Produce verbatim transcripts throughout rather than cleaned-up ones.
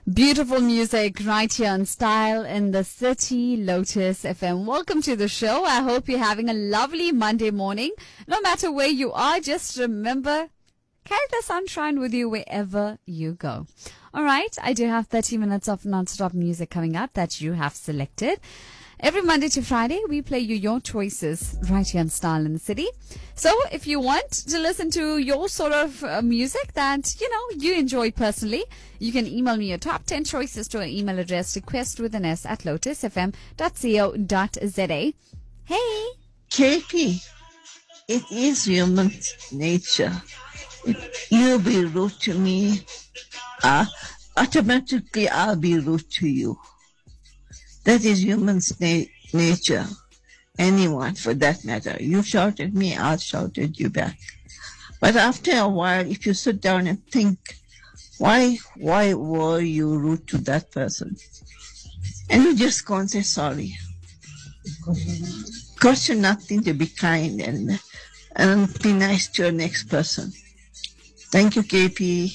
Beautiful music right here on Style in the City, Lotus F M. Welcome to the show. I hope you're having a lovely Monday morning. No matter where you are, just remember, carry the sunshine with you wherever you go. All right, I do have thirty minutes of non-stop music coming up that you have selected. Every Monday to Friday, we play you your choices right here on Style in the City. So if you want to listen to your sort of uh, music that, you know, you enjoy personally, you can email me your top ten choices to our email address, request with an S at lotus f m dot co dot z a. Hey! K P, it is human nature. If you be rude to me, uh, automatically I'll be rude to you. That is human na- nature. Anyone, for that matter. You shout at me, I'll shout at you back. But after a while, if you sit down and think, why, why were you rude to that person? And you just go and say sorry. Costs you nothing to be kind and, and be nice to your next person. Thank you, K P.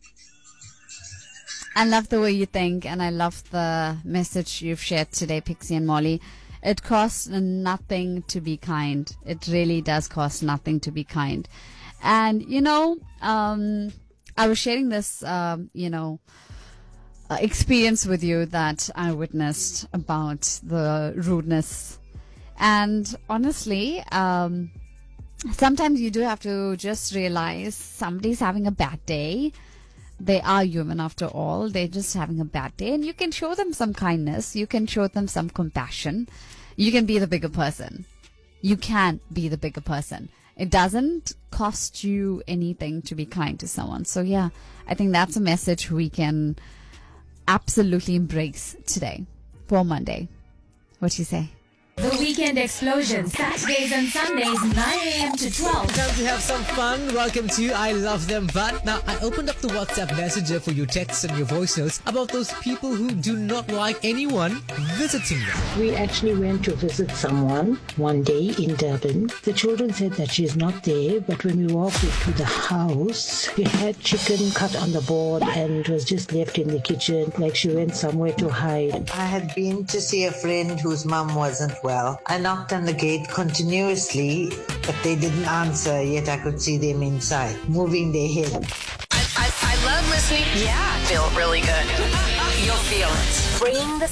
I love the way you think, and I love the message you've shared today, Pixie and Molly. It costs nothing to be kind. It really does cost nothing to be kind. And, you know, um, I was sharing this, um, you know, uh, experience with you that I witnessed about the rudeness. And honestly, um, sometimes you do have to just realize somebody's having a bad day. They are human after all. They're just having a bad day. And you can show them some kindness. You can show them some compassion. You can be the bigger person. You can be the bigger person. It doesn't cost you anything to be kind to someone. So yeah, I think that's a message we can absolutely embrace today for Monday. What do you say? The Weekend Explosion, Saturdays and Sundays, nine a.m. to twelve. Time to have some fun. Welcome to I Love Them But. Now, I opened up the WhatsApp messenger for your texts and your voice notes about those people who do not like anyone visiting them. We actually went to visit someone one day in Durban. The children said that she's not there, but when we walked into the house, we had chicken cut on the board and it was just left in the kitchen, like she went somewhere to hide. I had been to see a friend whose mum wasn't well. I knocked on the gate continuously, but they didn't answer, yet I could see them inside, moving their head. I, I, I love listening. Yeah, I feel really good. You'll feel it. Bringing the